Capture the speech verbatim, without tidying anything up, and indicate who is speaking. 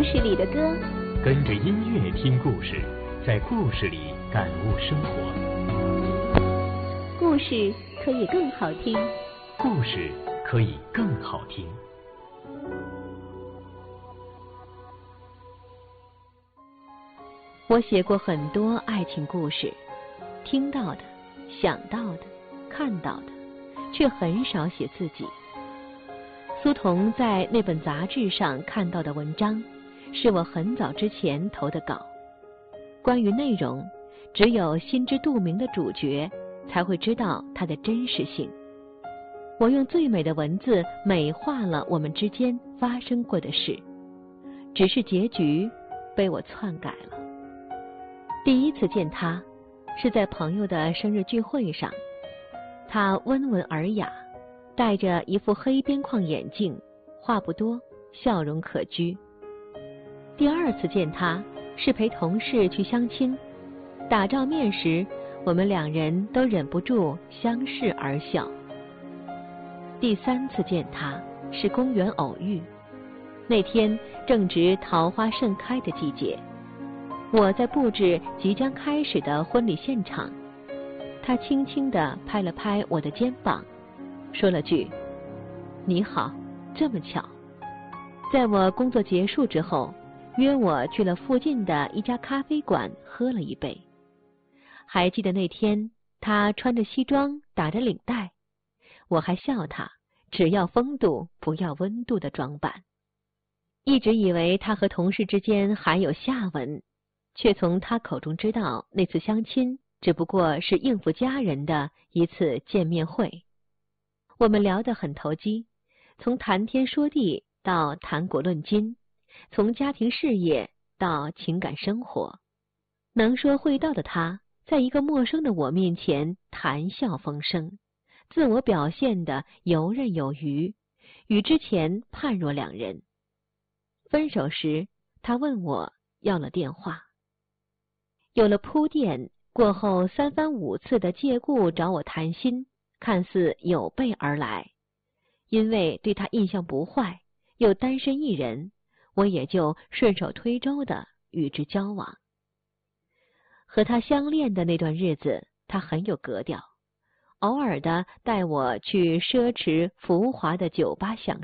Speaker 1: 事里的歌，
Speaker 2: 跟着音乐听故事，在故事里感悟生活。
Speaker 1: 故事可以更好听，
Speaker 2: 故事可以更好听。
Speaker 3: 我写过很多爱情故事，听到的、想到的、看到的，却很少写自己。苏童在那本杂志上看到的文章，是我很早之前投的稿。关于内容，只有心知肚明的主角才会知道它的真实性。我用最美的文字美化了我们之间发生过的事，只是结局被我篡改了。第一次见他，是在朋友的生日聚会上，他温文尔雅，戴着一副黑边框眼镜，话不多，笑容可掬。第二次见他，是陪同事去相亲，打照面时，我们两人都忍不住相视而笑。第三次见他，是公园偶遇，那天正值桃花盛开的季节，我在布置即将开始的婚礼现场，他轻轻地拍了拍我的肩膀，说了句你好，这么巧。在我工作结束之后，约我去了附近的一家咖啡馆喝了一杯。还记得那天他穿着西装，打着领带，我还笑他只要风度不要温度的装扮。一直以为他和同事之间还有下文，却从他口中知道那次相亲只不过是应付家人的一次见面会。我们聊得很投机，从谈天说地到谈古论今，从家庭事业到情感生活。能说会道的他，在一个陌生的我面前谈笑风生，自我表现得游刃有余，与之前判若两人。分手时，他问我要了电话。有了铺垫，过后三番五次的借故找我谈心，看似有备而来。因为对他印象不坏，又单身一人，我也就顺手推舟的与之交往。和他相恋的那段日子，他很有格调，偶尔的带我去奢侈浮华的酒吧享